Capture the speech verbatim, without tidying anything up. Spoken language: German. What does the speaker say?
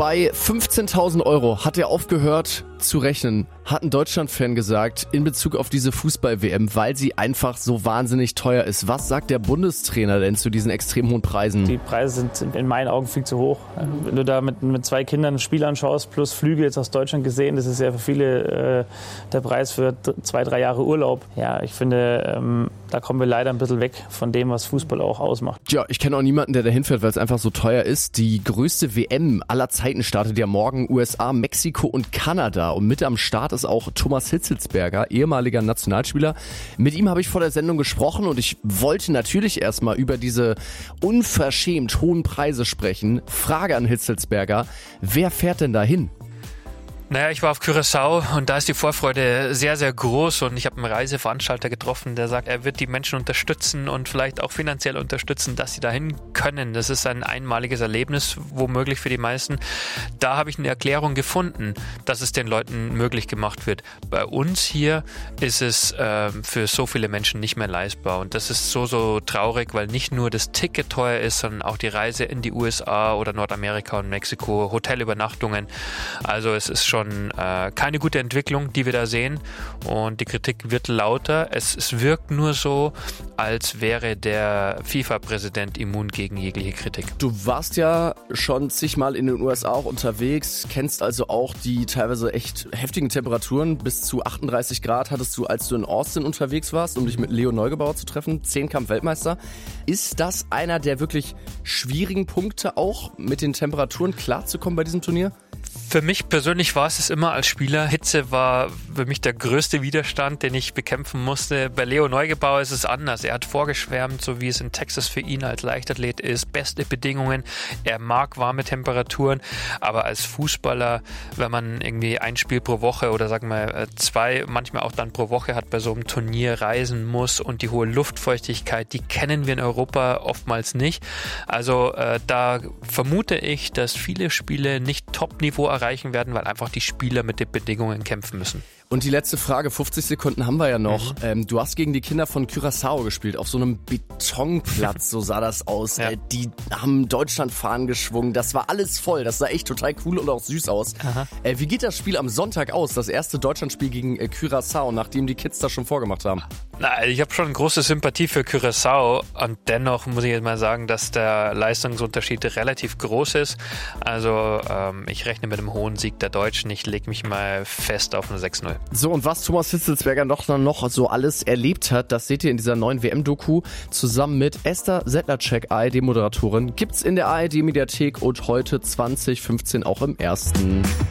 Bei fünfzehntausend Euro hat er aufgehört zu rechnen, hat ein Deutschland-Fan gesagt, in Bezug auf diese Fußball-W M, weil sie einfach so wahnsinnig teuer ist. Was sagt der Bundestrainer denn zu diesen extrem hohen Preisen? Die Preise sind in meinen Augen viel zu hoch. Wenn du da mit, mit zwei Kindern ein Spiel anschaust, plus Flüge jetzt aus Deutschland gesehen, das ist ja für viele äh, der Preis für zwei, drei Jahre Urlaub. Ja, ich finde, ähm, da kommen wir leider ein bisschen weg von dem, was Fußball auch ausmacht. Ja, ich kenne auch niemanden, der da hinfährt, weil es einfach so teuer ist. Die größte W M aller Zeiten startet ja morgen. U S A, Mexiko und Kanada. Und mit am Start ist auch Thomas Hitzelsberger, ehemaliger Nationalspieler. Mit ihm habe ich vor der Sendung gesprochen und ich wollte natürlich erstmal über diese unverschämt hohen Preise sprechen. Frage an Hitzelsberger, wer fährt denn da hin? Naja, ich war auf Curaçao und da ist die Vorfreude sehr, sehr groß und ich habe einen Reiseveranstalter getroffen, der sagt, er wird die Menschen unterstützen und vielleicht auch finanziell unterstützen, dass sie dahin können. Das ist ein einmaliges Erlebnis, womöglich für die meisten. Da habe ich eine Erklärung gefunden, dass es den Leuten möglich gemacht wird. Bei uns hier ist es äh, für so viele Menschen nicht mehr leistbar und das ist so, so traurig, weil nicht nur das Ticket teuer ist, sondern auch die Reise in die U S A oder Nordamerika und Mexiko, Hotelübernachtungen. Also es ist schon äh, keine gute Entwicklung, die wir da sehen und die Kritik wird lauter. Es, es wirkt nur so, als wäre der FIFA-Präsident immun gegen jegliche Kritik. Du warst ja schon zigmal in den U S A auch unterwegs, kennst also auch die teilweise echt heftigen Temperaturen. Bis zu achtunddreißig Grad hattest du, als du in Austin unterwegs warst, um dich mit Leo Neugebauer zu treffen, Zehnkampf-Weltmeister. Ist das einer der wirklich schwierigen Punkte auch, mit den Temperaturen klarzukommen bei diesem Turnier? Für mich persönlich war es es immer als Spieler. Hitze war für mich der größte Widerstand, den ich bekämpfen musste. Bei Leo Neugebauer ist es anders. Er hat vorgeschwärmt, so wie es in Texas für ihn als Leichtathlet ist. Beste Bedingungen. Er mag warme Temperaturen. Aber als Fußballer, wenn man irgendwie ein Spiel pro Woche oder sagen wir zwei, manchmal auch dann pro Woche hat, bei so einem Turnier reisen muss und die hohe Luftfeuchtigkeit, die kennen wir in Europa oftmals nicht. Also äh, da vermute ich, dass viele Spiele nicht Top-Niveau erreichen werden, weil einfach die Spieler mit den Bedingungen kämpfen müssen. Und die letzte Frage, fünfzig Sekunden haben wir ja noch. Mhm. Ähm, du hast gegen die Kinder von Curaçao gespielt, auf so einem Betonplatz, so sah das aus. Ja. Äh, die haben Deutschlandfahnen geschwungen, das war alles voll, das sah echt total cool und auch süß aus. Äh, wie geht das Spiel am Sonntag aus, das erste Deutschlandspiel gegen äh, Curaçao, nachdem die Kids das schon vorgemacht haben? Na, ich habe schon große Sympathie für Curaçao und dennoch muss ich jetzt mal sagen, dass der Leistungsunterschied relativ groß ist. Also ähm, ich rechne mit einem hohen Sieg der Deutschen, ich lege mich mal fest auf eine sechs null. So, und was Thomas Hitzelsberger noch, noch so alles erlebt hat, das seht ihr in dieser neuen W M-Doku zusammen mit Esther Sedlacek, A R D-Moderatorin. Gibt's in der A R D-Mediathek und heute zwanzig fünfzehn auch im ersten.